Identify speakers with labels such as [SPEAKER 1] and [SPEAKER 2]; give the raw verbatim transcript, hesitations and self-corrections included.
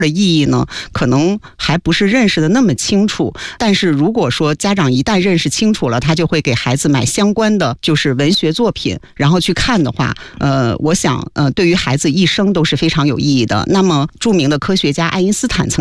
[SPEAKER 1] 的意义呢，可能还不是认识的那么清楚。但是如果说家长一旦认识清楚了，他就会给孩子买相关的就是文学作品，然后去看的话，呃，我想呃，对于孩子一生都是非常有意义的。那么著名的科学家爱因斯坦曾